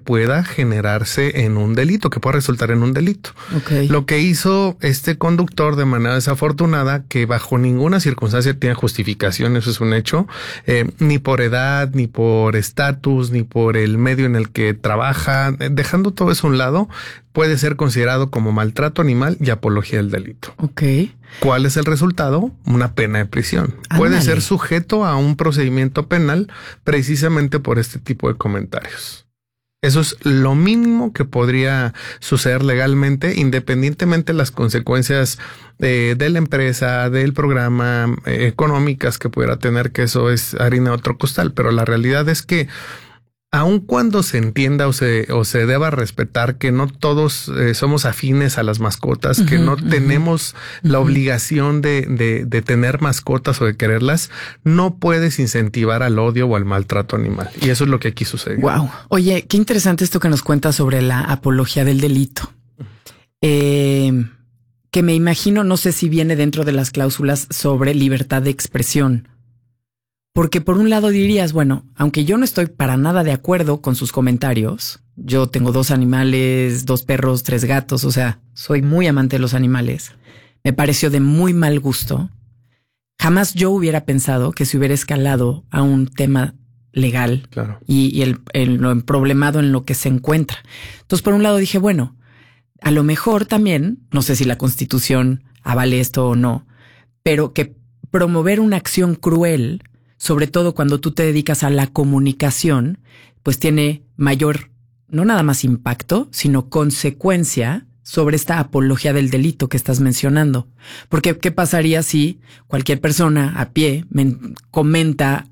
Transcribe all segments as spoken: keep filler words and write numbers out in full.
pueda generarse en un delito, que pueda resultar en un delito. Okay. Lo que hizo este conductor de manera desafortunada, que bajo ninguna circunstancia tiene justificación, eso es un hecho, eh, ni por edad, ni por estatus, ni por el medio en el que trabaja, dejando todo eso a un lado, puede ser considerado como maltrato animal y apología del delito. Ok. ¿Cuál es el resultado? Una pena de prisión. Ándale. Puede ser sujeto a un procedimiento penal precisamente por este tipo de comentarios. Eso es lo mínimo que podría suceder legalmente, independientemente de las consecuencias de, de la empresa, del programa, eh, económicas que pudiera tener, que eso es harina de otro costal. Pero la realidad es que aun cuando se entienda o se, o se deba respetar que no todos eh, somos afines a las mascotas, uh-huh, que no uh-huh. tenemos la uh-huh. obligación de, de, de tener mascotas o de quererlas, no puedes incentivar al odio o al maltrato animal. Y eso es lo que aquí sucede. Wow. Oye, qué interesante esto que nos cuentas sobre la apología del delito. Eh, que me imagino, no sé si viene dentro de las cláusulas sobre libertad de expresión. Porque por un lado dirías, bueno, aunque yo no estoy para nada de acuerdo con sus comentarios, yo tengo dos animales, dos perros, tres gatos, o sea, soy muy amante de los animales. Me pareció de muy mal gusto. Jamás yo hubiera pensado que se hubiera escalado a un tema legal, claro. y, y el, el, lo problemado en lo que se encuentra. Entonces, por un lado dije, bueno, a lo mejor también, no sé si la Constitución avale esto o no, pero que promover una acción cruel, sobre todo cuando tú te dedicas a la comunicación, pues tiene mayor, no nada más impacto, sino consecuencia sobre esta apología del delito que estás mencionando. Porque, ¿qué pasaría si cualquier persona a pie me comenta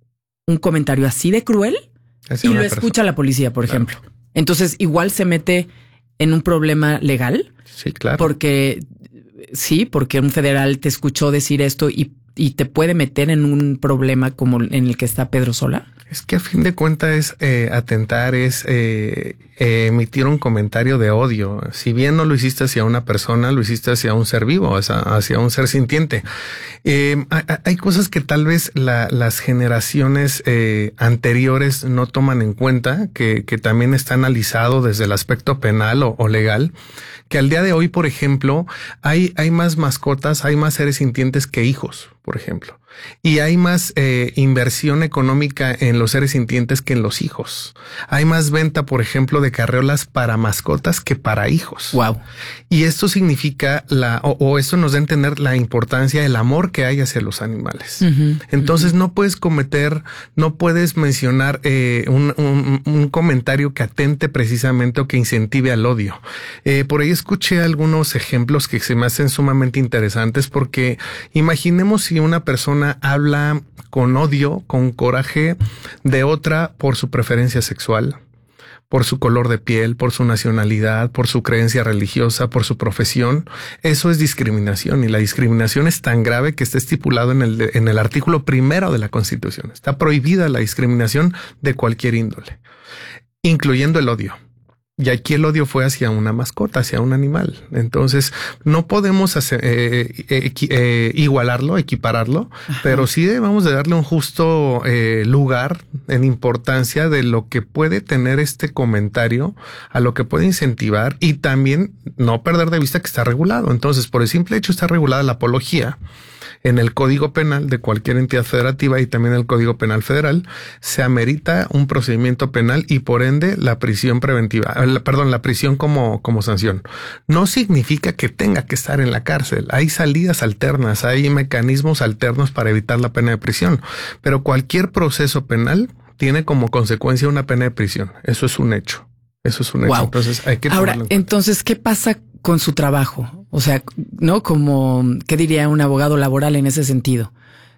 un comentario así de cruel y lo escucha persona. La policía, por claro. ejemplo? Entonces, igual se mete en un problema legal. Sí, claro. Porque, sí, porque un federal te escuchó decir esto y y te puede meter en un problema como en el que está Pedro Sola. Es que a fin de cuentas es eh, atentar, es eh, eh, emitir un comentario de odio. Si bien no lo hiciste hacia una persona, lo hiciste hacia un ser vivo, hacia, hacia un ser sintiente. Eh, hay, hay cosas que tal vez la, las generaciones eh, anteriores no toman en cuenta, que, que también está analizado desde el aspecto penal o, o legal, que al día de hoy, por ejemplo, hay, hay más mascotas, hay más seres sintientes que hijos, por ejemplo. Y hay más eh, inversión económica en los seres sintientes que en los hijos. Hay más venta, por ejemplo, de carreolas para mascotas que para hijos. Wow. Y esto significa la, o, o esto nos da a entender la importancia, el amor que hay hacia los animales. Uh-huh, Entonces uh-huh. no puedes cometer, no puedes mencionar eh, un, un, un comentario que atente precisamente o que incentive al odio. Eh, por ahí escuché algunos ejemplos que se me hacen sumamente interesantes, porque imaginemos si una persona habla con odio, con coraje de otra por su preferencia sexual, por su color de piel, por su nacionalidad, por su creencia religiosa, por su profesión. Eso es discriminación, y la discriminación es tan grave que está estipulado en el, en el artículo primero de la Constitución. Está prohibida la discriminación de cualquier índole, incluyendo el odio. Y aquí el odio fue hacia una mascota, hacia un animal. Entonces, no podemos hacer, eh, eh, eh, igualarlo, equipararlo, Ajá. pero sí debemos de darle un justo eh, lugar en importancia de lo que puede tener este comentario, a lo que puede incentivar, y también no perder de vista que está regulado. Entonces, por el simple hecho está regulada la apología en el Código Penal de cualquier entidad federativa y también el Código Penal Federal. Se amerita un procedimiento penal y por ende la prisión preventiva, la, perdón, la prisión como, como sanción. No significa que tenga que estar en la cárcel. Hay salidas alternas, hay mecanismos alternos para evitar la pena de prisión, pero cualquier proceso penal tiene como consecuencia una pena de prisión. Eso es un hecho. Eso es un hecho. Wow. Entonces hay que Ahora, entonces, ¿qué pasa con su trabajo? O sea, ¿no? Como, ¿qué diría un abogado laboral en ese sentido?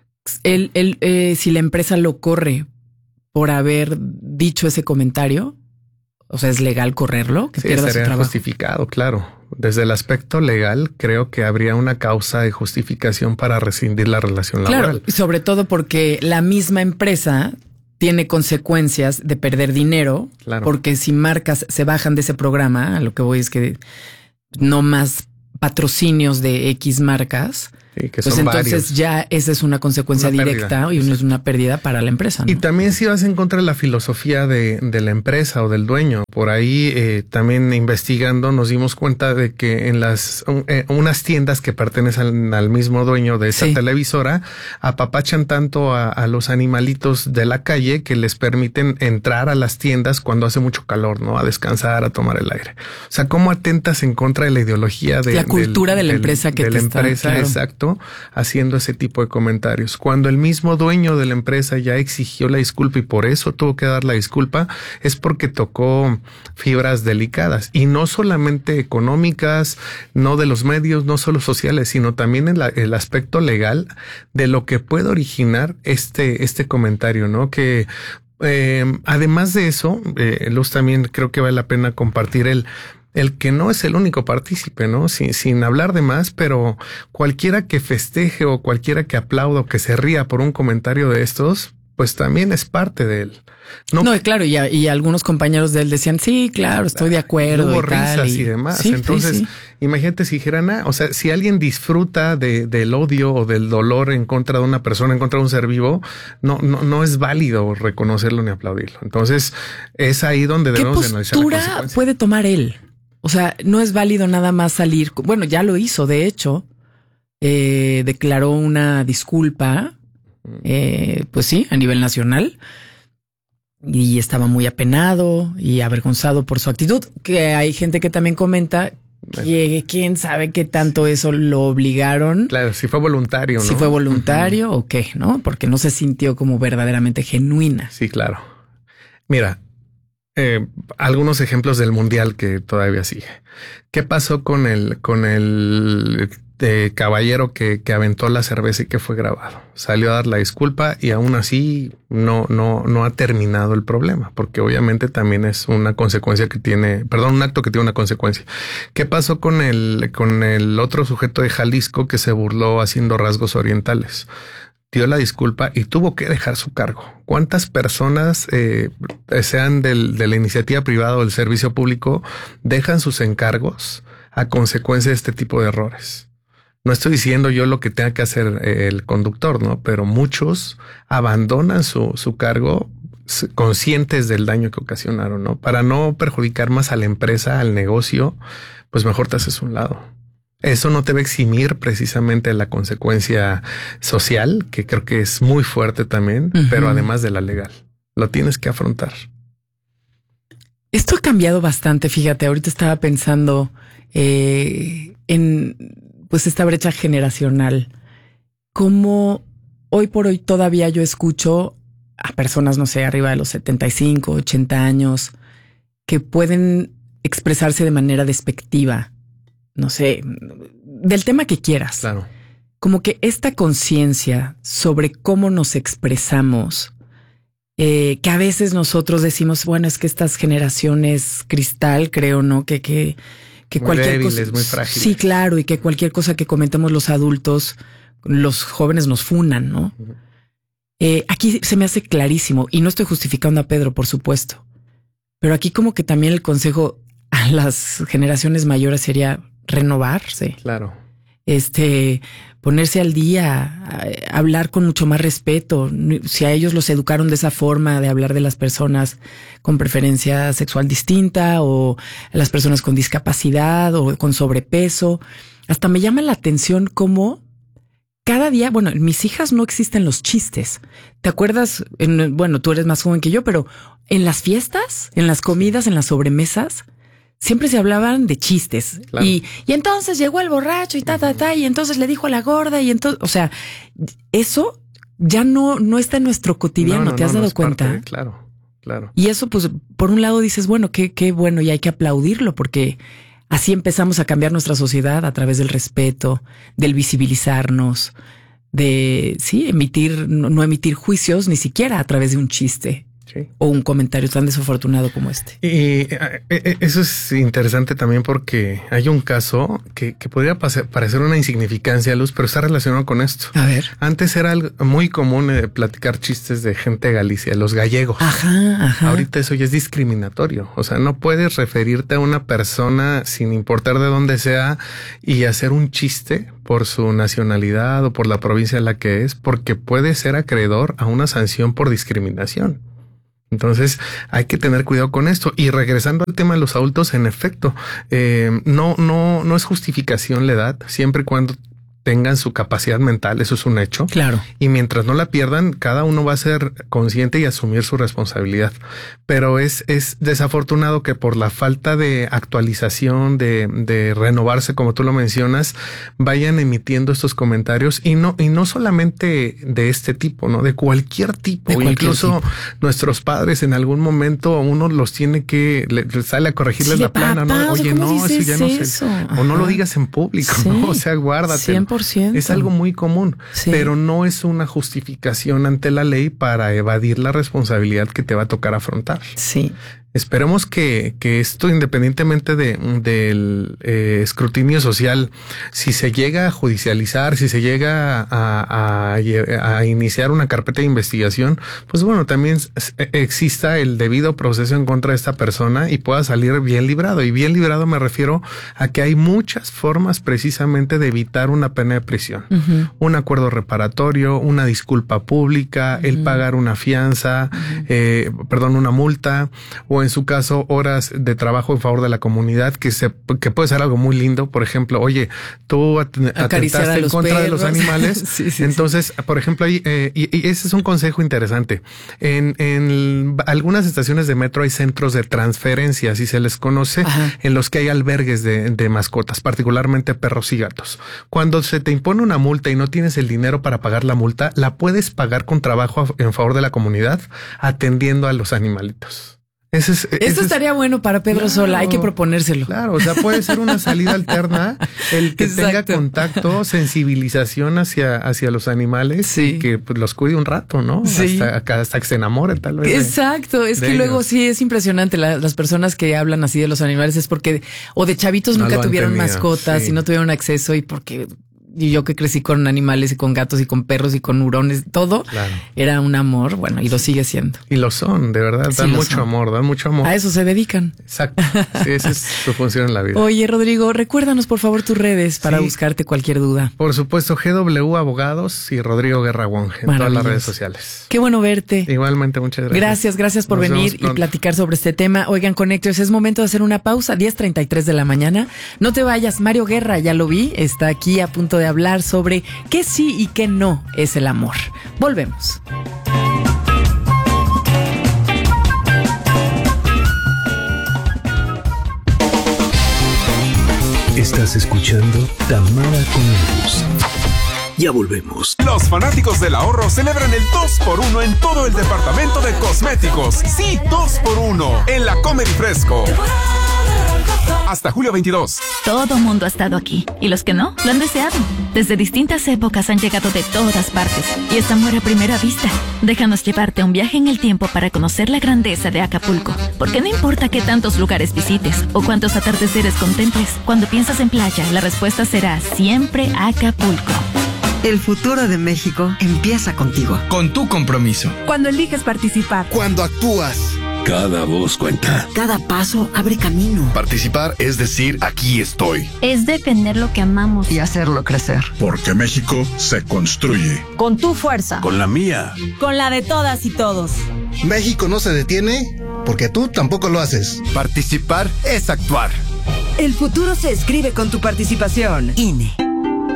Él, él, eh, si la empresa lo corre por haber dicho ese comentario, o sea, ¿es legal correrlo? Que sí, pierda sería su trabajo. Justificado, claro. Desde el aspecto legal, creo que habría una causa de justificación para rescindir la relación laboral. Claro, sobre todo porque la misma empresa tiene consecuencias de perder dinero, claro. porque si marcas se bajan de ese programa, a lo que voy es que no más patrocinios de X marcas, sí, que pues son entonces varios. Ya esa es una consecuencia una directa y sí. es una pérdida para la empresa, ¿no? Y también si vas en contra de la filosofía de, de la empresa o del dueño, por ahí eh, también investigando nos dimos cuenta de que en las un, eh, unas tiendas que pertenecen al, al mismo dueño de esa sí. televisora apapachan tanto a, a los animalitos de la calle que les permiten entrar a las tiendas cuando hace mucho calor, ¿no? A descansar, a tomar el aire. O sea, ¿cómo atentas en contra de la ideología de la cultura del, de la empresa del, que de te la está, empresa, claro. exacto, haciendo ese tipo de comentarios? Cuando el mismo dueño de la empresa ya exigió la disculpa y por eso tuvo que dar la disculpa, es porque tocó fibras delicadas y no solamente económicas, no de los medios, no solo sociales, sino también en la, el aspecto legal de lo que puede originar este, este comentario, ¿no? Que eh, además de eso, eh, Luz, también creo que vale la pena compartir el El que no es el único partícipe, ¿no? Sin, sin hablar de más, pero cualquiera que festeje o cualquiera que aplauda o que se ría por un comentario de estos, pues también es parte de él. No, no claro, y, a, y algunos compañeros de él decían, sí, claro, estoy de acuerdo. Hubo y risas tal, y, y demás. Sí, Entonces, sí, sí. imagínate si dijeran, ah, o sea, si alguien disfruta de, del odio o del dolor en contra de una persona, en contra de un ser vivo, no, no, no es válido reconocerlo ni aplaudirlo. Entonces, es ahí donde debemos de analizar la consecuencia. ¿Qué postura puede tomar él? O sea, no es válido nada más salir. Bueno, ya lo hizo, de hecho, eh, declaró una disculpa, eh, pues sí, a nivel nacional. Y estaba muy apenado y avergonzado por su actitud. Que hay gente que también comenta que quién sabe qué tanto eso lo obligaron. Claro, si fue voluntario, ¿no? Si fue voluntario uh-huh. o qué, ¿no? Porque no se sintió como verdaderamente genuina. Sí, claro. Mira, eh, algunos ejemplos del mundial que todavía sigue. ¿Qué pasó con el, con el de caballero que, que aventó la cerveza y que fue grabado? Salió a dar la disculpa y aún así no, no, no ha terminado el problema, porque obviamente también es una consecuencia que tiene, perdón, un acto que tiene una consecuencia. ¿Qué pasó con el, con el otro sujeto de Jalisco que se burló haciendo rasgos orientales? Dio la disculpa y tuvo que dejar su cargo. ¿Cuántas personas, eh, sean del, de la iniciativa privada o del servicio público, dejan sus encargos a consecuencia de este tipo de errores? No estoy diciendo yo lo que tenga que hacer el conductor, ¿no? Pero muchos abandonan su, su cargo conscientes del daño que ocasionaron, ¿no? Para no perjudicar más a la empresa, al negocio, pues mejor te haces a un lado. Eso no te va a eximir precisamente de la consecuencia social, que creo que es muy fuerte también, uh-huh. pero además de la legal. Lo tienes que afrontar. Esto ha cambiado bastante, fíjate. Ahorita estaba pensando eh, en pues esta brecha generacional. Cómo hoy por hoy todavía yo escucho a personas, no sé, arriba de los setenta y cinco, ochenta años, que pueden expresarse de manera despectiva. No sé, del tema que quieras. Claro. Como que esta conciencia sobre cómo nos expresamos, eh, que a veces nosotros decimos, bueno, es que estas generaciones cristal, creo, ¿no? Que, que, que muy cualquier débiles, cosa. Muy frágiles. Sí, claro, y que cualquier cosa que comentemos los adultos, los jóvenes nos funan, ¿no? Uh-huh. Eh, aquí se me hace clarísimo, y no estoy justificando a Pedro, por supuesto, pero aquí como que también el consejo a las generaciones mayores sería renovarse. Claro. Este, ponerse al día, a, hablar con mucho más respeto. Si a ellos los educaron de esa forma de hablar de las personas con preferencia sexual distinta o a las personas con discapacidad o con sobrepeso, hasta me llama la atención cómo cada día, bueno, en mis hijas no existen los chistes. ¿Te acuerdas? En, bueno, tú eres más joven que yo, pero en las fiestas, en las comidas, en las sobremesas, siempre se hablaban de chistes. Claro. Y, y entonces llegó el borracho y ta, ta, ta, y entonces le dijo a la gorda y entonces, o sea, eso ya no, no está en nuestro cotidiano. No, no, ¿te has no, dado no cuenta? Parte, claro, claro. Y eso, pues, por un lado dices, bueno, qué, qué bueno y hay que aplaudirlo porque así empezamos a cambiar nuestra sociedad a través del respeto, del visibilizarnos, de, sí, emitir, no, no emitir juicios ni siquiera a través de un chiste. Sí. O un comentario tan desafortunado como este. Y eh, eso es interesante también porque hay un caso que, que podría parecer, parecer una insignificancia, Luz, pero está relacionado con esto. A ver. Antes era algo muy común eh, platicar chistes de gente de Galicia, los gallegos. Ajá, ajá. Ahorita eso ya es discriminatorio. O sea, no puedes referirte a una persona sin importar de dónde sea y hacer un chiste por su nacionalidad o por la provincia en la que es, porque puede ser acreedor a una sanción por discriminación. Entonces hay que tener cuidado con esto. Y regresando al tema de los adultos, en efecto, eh, no, no, no es justificación la edad, siempre y cuando tengan su capacidad mental, eso es un hecho. Claro. Y mientras no la pierdan, cada uno va a ser consciente y asumir su responsabilidad. Pero es, es desafortunado que por la falta de actualización, de, de renovarse, como tú lo mencionas, vayan emitiendo estos comentarios y no, y no solamente de este tipo, ¿no? De cualquier tipo. De cualquier Incluso tipo. Nuestros padres en algún momento uno los tiene que, le, le sale a corregirles Sí, la plana, papá, ¿no? o sea, Oye, ¿cómo no, eso dices ya no eso? sé. O no lo digas en público, Sí. ¿no? O sea, guárdate. cien por ciento. Es algo muy común, Sí. pero no es una justificación ante la ley para evadir la responsabilidad que te va a tocar afrontar. Sí. Esperemos que, que esto, independientemente de, del eh, escrutinio social, si se llega a judicializar, si se llega a, a, a iniciar una carpeta de investigación, pues bueno, también exista el debido proceso en contra de esta persona y pueda salir bien librado. Y bien librado me refiero a que hay muchas formas precisamente de evitar una pena de prisión. Uh-huh. Un acuerdo reparatorio, una disculpa pública, uh-huh. el pagar una fianza, uh-huh. eh, perdón, una multa, o en su caso, horas de trabajo en favor de la comunidad, que se que puede ser algo muy lindo. Por ejemplo, oye, tú atentaste en contra perros. de los animales. sí, sí, Entonces, sí. por ejemplo, ahí, eh, y, y ese es un consejo interesante. En, en algunas estaciones de metro hay centros de transferencia, así se les conoce, Ajá. en los que hay albergues de, de mascotas, particularmente perros y gatos. Cuando se te impone una multa y no tienes el dinero para pagar la multa, la puedes pagar con trabajo en favor de la comunidad, atendiendo a los animalitos. Ese es, ese Eso estaría es, bueno para Pedro claro, Sola, hay que proponérselo. Claro, o sea, puede ser una salida alterna el que Exacto. tenga contacto, sensibilización hacia, hacia los animales sí. y que pues, los cuide un rato, ¿no? Sí. Hasta, hasta que se enamoren, tal vez. Exacto, de, es de que ellos. Luego sí es impresionante. La, las personas que hablan así de los animales es porque o de chavitos no nunca tuvieron tenido, mascotas sí. y no tuvieron acceso y porque... Y yo que crecí con animales y con gatos y con perros y con hurones, todo claro. era un amor, bueno, y lo sigue siendo. Y lo son, de verdad, sí, dan mucho son. amor, dan mucho amor. A eso se dedican. Exacto, sí, esa es su función en la vida. Oye, Rodrigo, recuérdanos por favor tus redes para sí. buscarte cualquier duda. Por supuesto, G W Abogados y Rodrigo Guerra Wong en todas las redes sociales. Qué bueno verte. Igualmente, muchas gracias. Gracias, gracias por Nos venir y platicar sobre este tema. Oigan, Connectors, es momento de hacer una pausa, diez treinta y tres de la mañana. No te vayas, Mario Guerra, ya lo vi, está aquí a punto de hablar sobre qué sí y qué no es el amor. Volvemos. Estás escuchando Tamara con Luz. Ya volvemos. Los fanáticos del ahorro celebran el dos por uno en todo el departamento de cosméticos. Sí, dos por uno en la Comer y Fresco. Hasta julio veintidós. Todo mundo ha estado aquí, y los que no, lo han deseado. Desde distintas épocas han llegado de todas partes, y es amor a primera vista. Déjanos llevarte a un viaje en el tiempo para conocer la grandeza de Acapulco. Porque no importa qué tantos lugares visites, o cuántos atardeceres contemples, cuando piensas en playa, la respuesta será siempre Acapulco. El futuro de México empieza contigo. Con tu compromiso. Cuando eliges participar. Cuando actúas. Cada voz cuenta. Cada paso abre camino. Participar es decir, aquí estoy. Es defender lo que amamos. Y hacerlo crecer. Porque México se construye. Con tu fuerza. Con la mía. Con la de todas y todos. México no se detiene porque tú tampoco lo haces. Participar es actuar. El futuro se escribe con tu participación. I N E.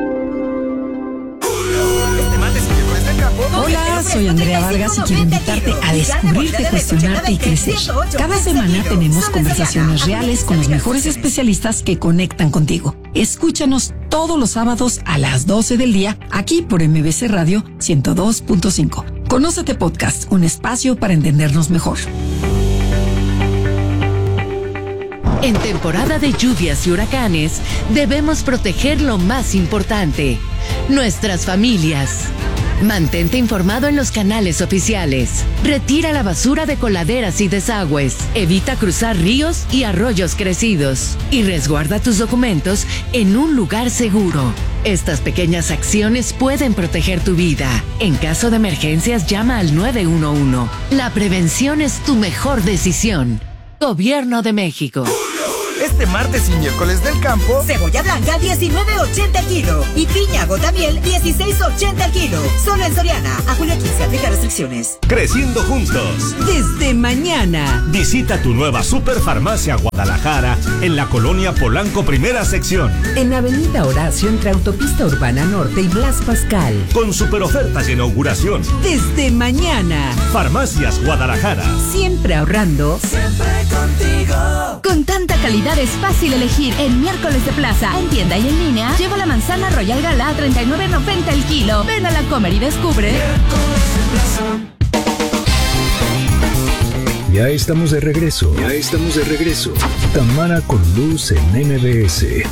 Hola, soy Andrea Vargas y quiero invitarte a descubrirte, cuestionarte y crecer. Cada semana tenemos conversaciones reales con los mejores especialistas que conectan contigo. Escúchanos todos los sábados a las doce del día, aquí por M B C Radio ciento dos punto cinco. Conócete Podcast, un espacio para entendernos mejor. En temporada de lluvias y huracanes, debemos proteger lo más importante, nuestras familias. Mantente informado en los canales oficiales. Retira la basura de coladeras y desagües. Evita cruzar ríos y arroyos crecidos. Y resguarda tus documentos en un lugar seguro. Estas pequeñas acciones pueden proteger tu vida. En caso de emergencias, llama al nueve uno uno. La prevención es tu mejor decisión. Gobierno de México. Este martes y miércoles del campo, cebolla blanca diecinueve ochenta el kilo y piña gota miel dieciséis ochenta el kilo. Solo en Soriana. A julio quince, aplica restricciones. Creciendo juntos. Desde mañana. Visita tu nueva Superfarmacia Guadalajara en la colonia Polanco, primera sección. En Avenida Horacio, entre Autopista Urbana Norte y Blas Pascal. Con super ofertas de inauguración. Desde mañana. Farmacias Guadalajara. Siempre ahorrando. Siempre contigo. Con tanta calidad es fácil elegir. En miércoles de plaza, en tienda y en línea, lleva la manzana Royal Gala a treinta y nueve noventa el kilo. Ven a la Comer y descubre. Ya estamos de regreso. Ya estamos de regreso. Tamara con Luz en M B S.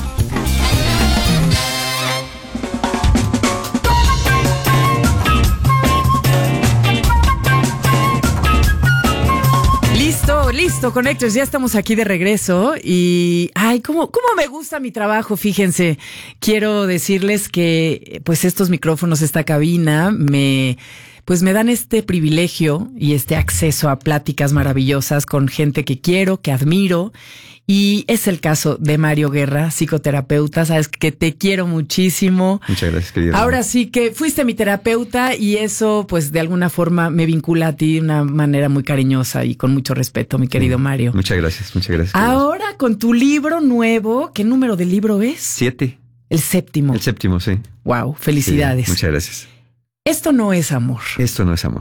Listo, listo, Connectors, ya estamos aquí de regreso y, ay, cómo, cómo me gusta mi trabajo, fíjense. Quiero decirles que, pues, estos micrófonos, esta cabina, me, pues, me dan este privilegio y este acceso a pláticas maravillosas con gente que quiero, que admiro. Y es el caso de Mario Guerra, psicoterapeuta. Sabes que te quiero muchísimo. Muchas gracias, querida. Ahora sí que fuiste mi terapeuta y eso, pues, de alguna forma me vincula a ti de una manera muy cariñosa y con mucho respeto, mi querido Mario. Muchas gracias, muchas gracias. Ahora con tu libro nuevo, ¿qué número de libro es? Siete. El séptimo. El séptimo, sí. Wow, felicidades. Sí, muchas gracias. Esto no es amor. Esto no es amor.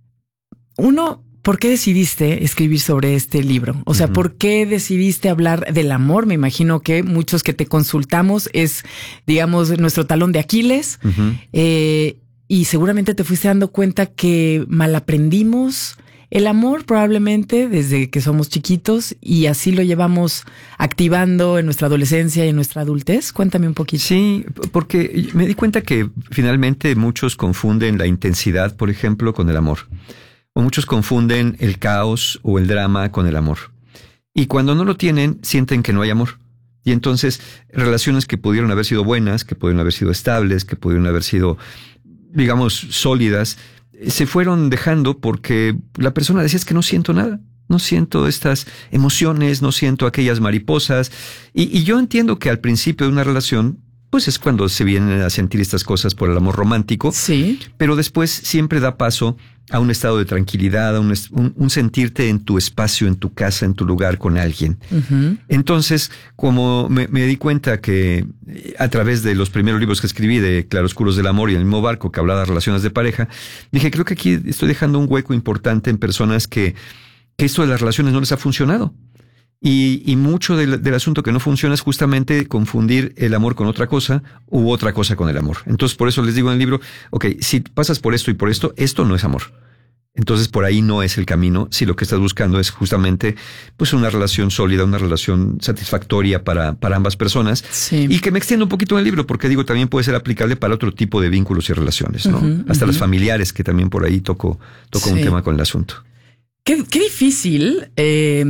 Uno, ¿por qué decidiste escribir sobre este libro? O sea, uh-huh. ¿por qué decidiste hablar del amor? Me imagino que muchos que te consultamos es, digamos, nuestro talón de Aquiles. Uh-huh. Eh, y seguramente te fuiste dando cuenta que malaprendimos el amor probablemente desde que somos chiquitos y así lo llevamos activando en nuestra adolescencia y en nuestra adultez. Cuéntame un poquito. Sí, porque me di cuenta que finalmente muchos confunden la intensidad, por ejemplo, con el amor. O muchos confunden el caos o el drama con el amor. Y cuando no lo tienen, sienten que no hay amor. Y entonces, relaciones que pudieron haber sido buenas, que pudieron haber sido estables, que pudieron haber sido, digamos, sólidas, se fueron dejando porque la persona decía es que no siento nada. No siento estas emociones, no siento aquellas mariposas. Y, y yo entiendo que al principio de una relación, pues es cuando se vienen a sentir estas cosas por el amor romántico. Sí. Pero después siempre da paso a un estado de tranquilidad, a un, un, un sentirte en tu espacio, en tu casa, en tu lugar con alguien. Uh-huh. Entonces, como me, me di cuenta que a través de los primeros libros que escribí de Claroscuros del Amor y El mismo barco que hablaba de relaciones de pareja, dije, creo que aquí estoy dejando un hueco importante en personas que, que esto de las relaciones no les ha funcionado. Y, y mucho del, del asunto que no funciona es justamente confundir el amor con otra cosa u otra cosa con el amor. Entonces, por eso les digo en el libro, ok, si pasas por esto y por esto, esto no es amor. Entonces, por ahí no es el camino si lo que estás buscando es justamente pues una relación sólida, una relación satisfactoria para, para ambas personas. Sí. Y que me extiendo un poquito en el libro, porque digo, también puede ser aplicable para otro tipo de vínculos y relaciones, ¿no? Uh-huh, Hasta uh-huh. las familiares, que también por ahí toco, toco sí. un tema con el asunto. Qué, qué difícil eh,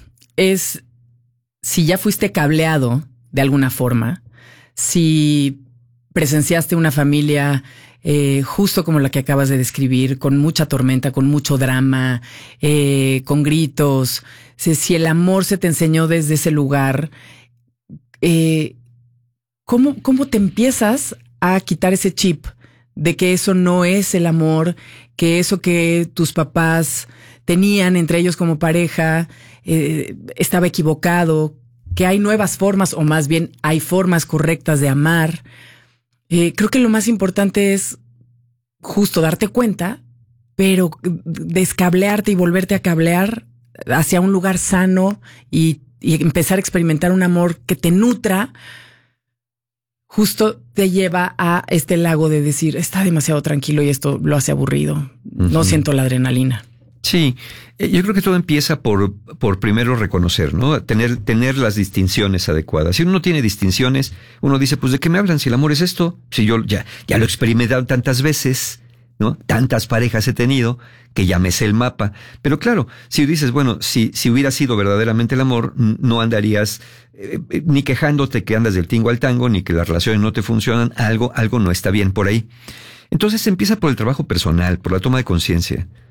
es si ya fuiste cableado de alguna forma, si presenciaste una familia eh, justo como la que acabas de describir, con mucha tormenta, con mucho drama, eh, con gritos, si, si el amor se te enseñó desde ese lugar, eh, ¿cómo, ¿cómo te empiezas a quitar ese chip de que eso no es el amor, que eso que tus papás tenían entre ellos como pareja eh, estaba equivocado, que hay nuevas formas o más bien hay formas correctas de amar? Eh, creo que lo más importante es justo darte cuenta, pero descablearte y volverte a cablear hacia un lugar sano y, y empezar a experimentar un amor que te nutra. Justo te lleva a este lago de decir, está demasiado tranquilo y esto lo hace aburrido. Uh-huh. No siento la adrenalina. Sí, yo creo que todo empieza por, por primero reconocer, ¿no? Tener, tener las distinciones adecuadas. Si uno no tiene distinciones, uno dice, pues, ¿de qué me hablan? Si el amor es esto, si yo ya, ya lo he experimentado tantas veces, ¿no? Tantas parejas he tenido que ya me sé el mapa. Pero claro, si dices, bueno, si, si hubiera sido verdaderamente el amor, no andarías eh, ni quejándote que andas del tingo al tango, ni que las relaciones no te funcionan. Algo, algo no está bien por ahí. Entonces empieza por el trabajo personal, por la toma de conciencia.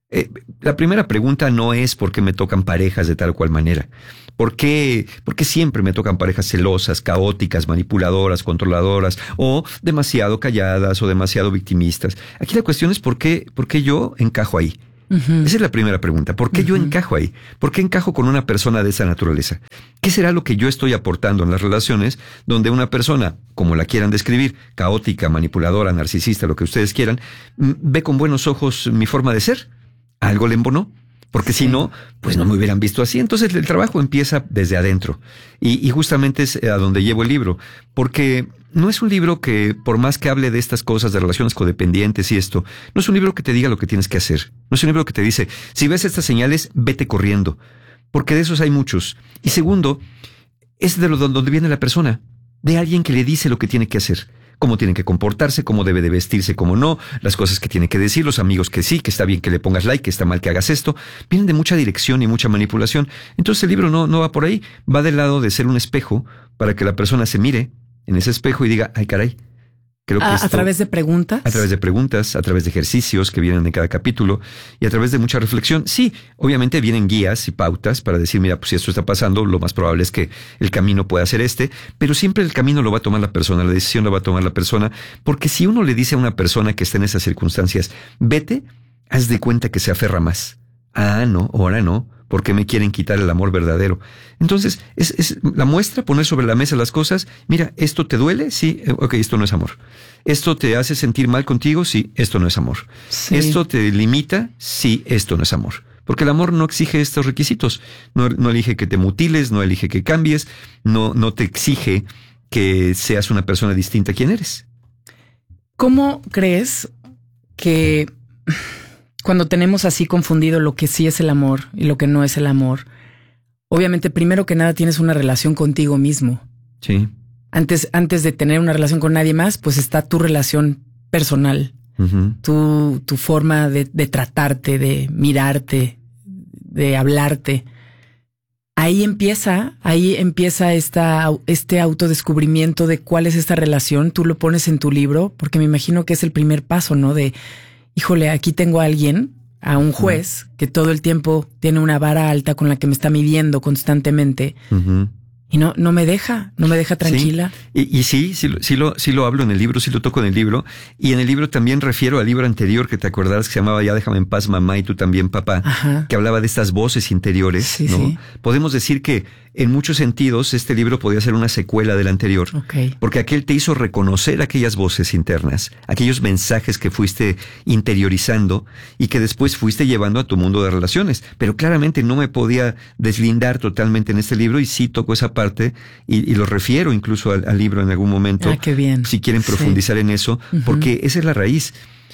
Eh, la primera pregunta no es por qué me tocan parejas de tal o cual manera. ¿Por qué, por qué siempre me tocan parejas celosas, caóticas, manipuladoras, controladoras, o demasiado calladas o demasiado victimistas? Aquí la cuestión es por qué, por qué yo encajo ahí. Uh-huh. Esa es la primera pregunta. ¿Por qué uh-huh. yo encajo ahí? ¿Por qué encajo con una persona de esa naturaleza? ¿Qué será lo que yo estoy aportando en las relaciones donde una persona, como la quieran describir, caótica, manipuladora, narcisista, lo que ustedes quieran, ve con buenos ojos mi forma de ser? ¿Algo le embonó? Porque sí. si no, pues no me hubieran visto así. Entonces el trabajo empieza desde adentro. Y, y justamente es a donde llevo el libro. Porque no es un libro que, por más que hable de estas cosas, de relaciones codependientes y esto, no es un libro que te diga lo que tienes que hacer. No es un libro que te dice, si ves estas señales, vete corriendo. Porque de esos hay muchos. Y segundo, es de lo donde viene la persona. De alguien que le dice lo que tiene que hacer. Cómo tiene que comportarse, cómo debe de vestirse, cómo no, las cosas que tiene que decir, los amigos que sí, que está bien que le pongas like, que está mal que hagas esto. Vienen de mucha dirección y mucha manipulación. Entonces el libro no, no va por ahí. Va del lado de ser un espejo para que la persona se mire en ese espejo y diga, ay caray. Creo que a, esto, a través de preguntas. A través de preguntas, a través de ejercicios que vienen en cada capítulo y a través de mucha reflexión. Sí, obviamente vienen guías y pautas para decir, mira, pues si esto está pasando, lo más probable es que el camino pueda ser este, pero siempre el camino lo va a tomar la persona, la decisión lo va a tomar la persona, porque si uno le dice a una persona que está en esas circunstancias, vete, haz de cuenta que se aferra más. Ah, no, ahora no. ¿Por qué me quieren quitar el amor verdadero? Entonces, es, es la muestra, poner sobre la mesa las cosas. Mira, ¿esto te duele? Sí, ok, esto no es amor. ¿Esto te hace sentir mal contigo? Sí, esto no es amor. Sí. ¿Esto te limita? Sí, esto no es amor. Porque el amor no exige estos requisitos. No, no elige que te mutiles, no elige que cambies, no, no te exige que seas una persona distinta a quien eres. ¿Cómo crees que cuando tenemos así confundido lo que sí es el amor y lo que no es el amor, obviamente primero que nada tienes una relación contigo mismo? Sí. Antes, antes de tener una relación con nadie más, pues está tu relación personal, uh-huh. tu, tu forma de, de tratarte, de mirarte, de hablarte. Ahí empieza, ahí empieza esta, este autodescubrimiento de cuál es esta relación. Tú lo pones en tu libro, porque me imagino que es el primer paso, ¿no? De, híjole, aquí tengo a alguien, a un juez, uh-huh. que todo el tiempo tiene una vara alta con la que me está midiendo constantemente. Uh-huh. Y no, no me deja, no me deja tranquila. Sí. Y, y sí, sí, sí, lo, sí lo hablo en el libro, sí lo toco en el libro. Y en el libro también refiero al libro anterior que te acordarás que se llamaba Ya déjame en paz, mamá, y tú también, papá. Ajá. Que hablaba de estas voces interiores, sí, ¿no? Sí. Podemos decir que en muchos sentidos este libro podía ser una secuela del anterior. Okay. Porque aquel te hizo reconocer aquellas voces internas, aquellos mensajes que fuiste interiorizando y que después fuiste llevando a tu mundo de relaciones. Pero claramente no me podía deslindar totalmente en este libro y sí toco esa parte y, y lo refiero incluso al, al libro en algún momento. Ah, qué bien. Si quieren profundizar sí. en eso, uh-huh. porque esa es la raíz.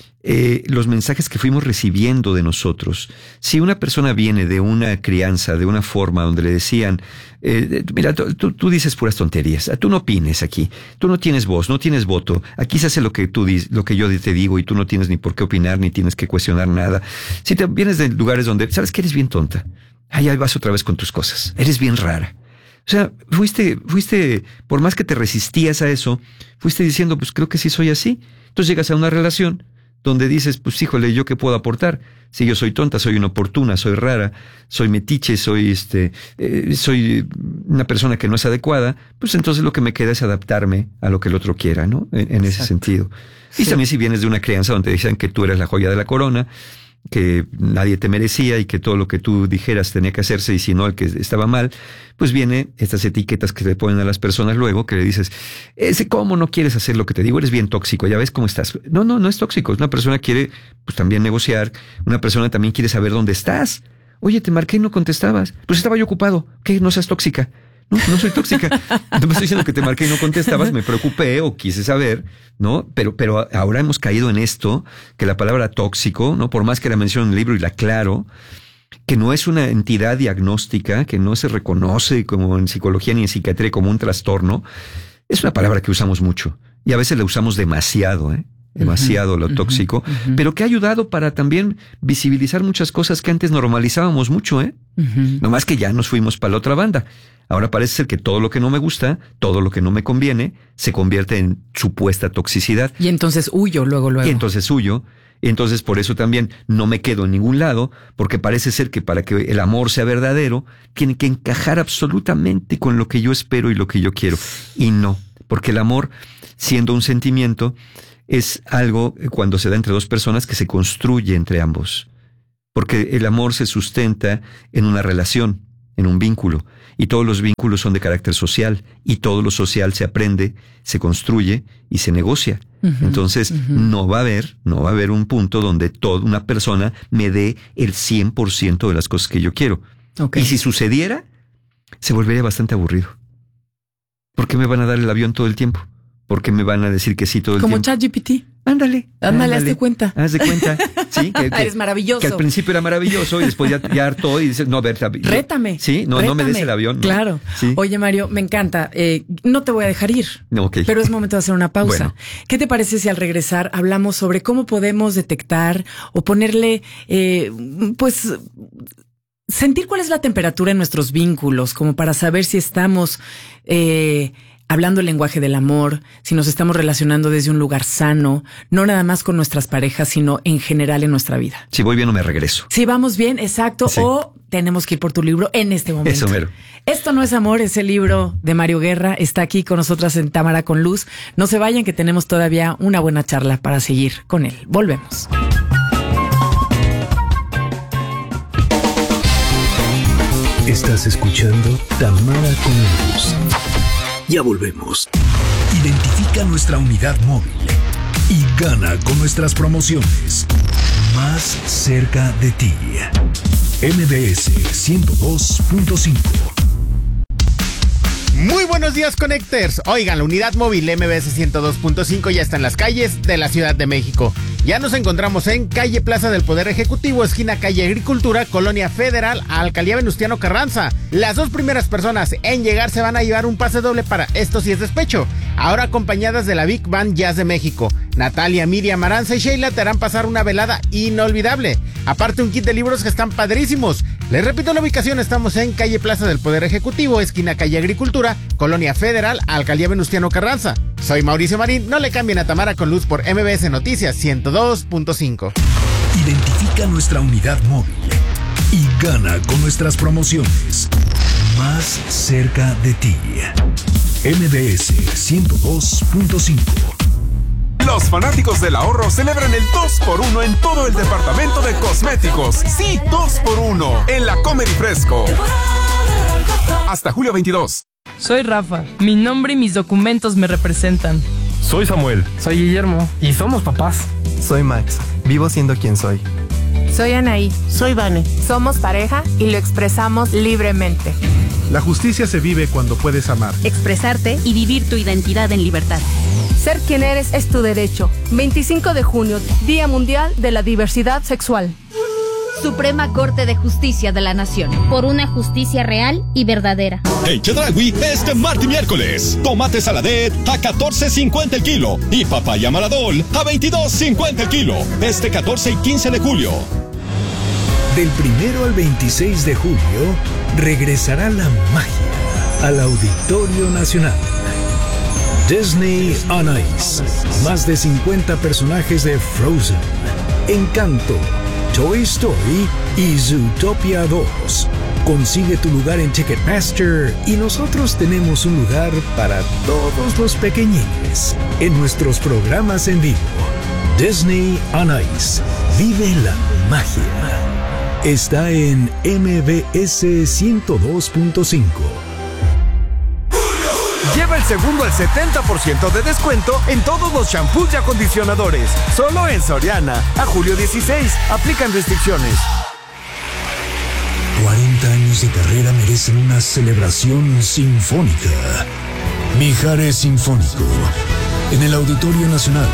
Eh, los mensajes que fuimos recibiendo de nosotros. Si una persona viene de una crianza, de una forma donde le decían, eh, mira, tú, tú, tú dices puras tonterías, tú no opines aquí, tú no tienes voz, no tienes voto, aquí se hace lo que tú dices, lo que yo te digo y tú no tienes ni por qué opinar, ni tienes que cuestionar nada. Si te vienes de lugares donde, sabes que eres bien tonta, ahí vas otra vez con tus cosas, eres bien rara. O sea, fuiste, fuiste, por más que te resistías a eso, fuiste diciendo, pues creo que sí soy así. Entonces llegas a una relación donde dices, pues híjole, ¿yo qué puedo aportar? Si yo soy tonta, soy inoportuna, soy rara, soy metiche, soy este, eh, soy una persona que no es adecuada, pues entonces lo que me queda es adaptarme a lo que el otro quiera, ¿no? En, en ese sentido. Sí. Y también si vienes de una crianza donde decían que tú eres la joya de la corona, que nadie te merecía y que todo lo que tú dijeras tenía que hacerse y si no el que estaba mal, pues viene estas etiquetas que le ponen a las personas luego que le dices, ese cómo no quieres hacer lo que te digo, eres bien tóxico, ya ves cómo estás. No, no, no es tóxico, una persona quiere pues también negociar, una persona también quiere saber dónde estás. Oye, te marqué y no contestabas, pues estaba yo ocupado, ¿qué? No seas tóxica. No, no soy tóxica. No me estoy diciendo que te marqué y no contestabas, me preocupé o quise saber, ¿no? Pero, pero ahora hemos caído en esto, que la palabra tóxico, ¿no? Por más que la menciono en el libro y la aclaro, que no es una entidad diagnóstica, que no se reconoce como en psicología ni en psiquiatría como un trastorno, es una palabra que usamos mucho y a veces la usamos demasiado, ¿eh? Demasiado uh-huh, lo tóxico, uh-huh, uh-huh. pero que ha ayudado para también visibilizar muchas cosas que antes normalizábamos mucho, ¿eh? Uh-huh. Nomás que ya nos fuimos para la otra banda. Ahora parece ser que todo lo que no me gusta, todo lo que no me conviene, se convierte en supuesta toxicidad. Y entonces huyo luego, luego. Y entonces huyo. Entonces, por eso también no me quedo en ningún lado, porque parece ser que para que el amor sea verdadero, tiene que encajar absolutamente con lo que yo espero y lo que yo quiero. Y no, porque el amor, siendo un sentimiento, es algo, cuando se da entre dos personas, que se construye entre ambos. Porque el amor se sustenta en una relación, en un vínculo, y todos los vínculos son de carácter social, y todo lo social se aprende, se construye y se negocia. Uh-huh, Entonces, uh-huh. no va a haber, no va a haber un punto donde toda una persona me dé el cien por ciento de las cosas que yo quiero. Okay. Y si sucediera, se volvería bastante aburrido. ¿Por qué me van a dar el avión todo el tiempo? ¿Por qué me van a decir que sí todo el Como tiempo? Como ChatGPT. Ándale. Ándale, hazte cuenta. Haz de cuenta. Sí, que, que, eres maravilloso. Que al principio era maravilloso y después ya, ya hartó y dices, no, a ver. Rétame. Sí, no, rétame. no me des el avión. No. Claro. Sí. Oye, Mario, me encanta. Eh, no te voy a dejar ir. No, okay. Pero es momento de hacer una pausa. Bueno. ¿Qué te parece si al regresar hablamos sobre cómo podemos detectar o ponerle, eh, pues, sentir cuál es la temperatura en nuestros vínculos, como para saber si estamos eh, hablando el lenguaje del amor, si nos estamos relacionando desde un lugar sano, no nada más con nuestras parejas, sino en general en nuestra vida? Si voy bien o me regreso. Si vamos bien, exacto, sí. O tenemos que ir por tu libro en este momento. Eso mero. Esto no es amor, es el libro de Mario Guerra. Está aquí con nosotras en Támara con Luz. No se vayan, que tenemos todavía una buena charla para seguir con él. Volvemos. Estás escuchando Támara con Luz. Ya volvemos. Identifica nuestra unidad móvil y gana con nuestras promociones. Más cerca de ti. M B S ciento dos punto cinco. Muy buenos días, Connectors. Oigan, la unidad móvil M B S ciento dos punto cinco ya está en las calles de la Ciudad de México. Ya nos encontramos en calle Plaza del Poder Ejecutivo, esquina calle Agricultura, Colonia Federal, Alcaldía Venustiano Carranza. Las dos primeras personas en llegar se van a llevar un pase doble para Esto Sí es Despecho, ahora acompañadas de la Big Band Jazz de México. Natalia, Miriam, Aranza y Sheila te harán pasar una velada inolvidable. Aparte, un kit de libros que están padrísimos. Les repito la ubicación, estamos en calle Plaza del Poder Ejecutivo, esquina calle Agricultura, Colonia Federal, Alcaldía Venustiano Carranza. Soy Mauricio Marín, no le cambien a Támara con Luz por M B S Noticias ciento dos punto cinco. Identifica nuestra unidad móvil y gana con nuestras promociones. Más cerca de ti. M B S ciento dos punto cinco. Los fanáticos del ahorro celebran el dos por uno en todo el departamento de cosméticos. Sí, dos por uno en la Comer y Fresco. Hasta julio veintidós. Soy Rafa. Mi nombre y mis documentos me representan. Soy Samuel. Soy Guillermo. Y somos papás. Soy Max. Vivo siendo quien soy. Soy Anaí. Soy Vane. Somos pareja y lo expresamos libremente. La justicia se vive cuando puedes amar, expresarte y vivir tu identidad en libertad. Ser quien eres es tu derecho. veinticinco de junio, Día Mundial de la Diversidad Sexual. Suprema Corte de Justicia de la Nación. Por una justicia real y verdadera. En Chedraui, este martes y miércoles, tomate saladet a catorce cincuenta el kilo y papaya maradol a veintidós cincuenta el kilo. Este catorce y quince de julio. Del primero al veintiséis de julio, regresará la magia al Auditorio Nacional. Disney on Ice. Más de cincuenta personajes de Frozen, Encanto, Toy Story y Zootopia dos. Consigue tu lugar en Ticketmaster y nosotros tenemos un lugar para todos los pequeñines en nuestros programas en vivo. Disney on Ice. Vive la magia. Está en M B S ciento dos punto cinco. Lleva el segundo al setenta por ciento de descuento en todos los shampoos y acondicionadores. Solo en Soriana. A julio dieciséis. Aplican restricciones. cuarenta años de carrera merecen una celebración sinfónica. Mijares Sinfónico. En el Auditorio Nacional.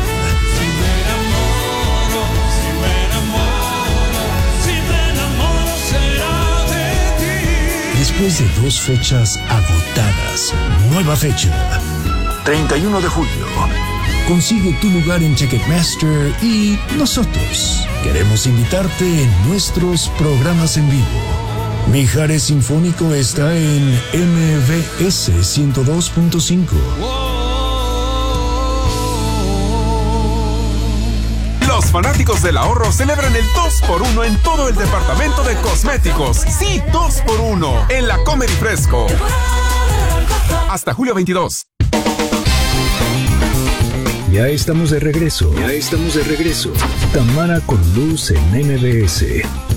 Después de dos fechas agotadas, nueva fecha, treinta y uno de julio. Consigue tu lugar en Ticketmaster y nosotros queremos invitarte en nuestros programas en vivo. Mijares Sinfónico está en M B S ciento dos punto cinco. Los fanáticos del ahorro celebran el dos por uno en todo el departamento de cosméticos. Sí, dos por uno en la Comer y Fresco. Hasta julio veintidós. Ya estamos de regreso. Ya estamos de regreso. Tamara con Luz en M B S.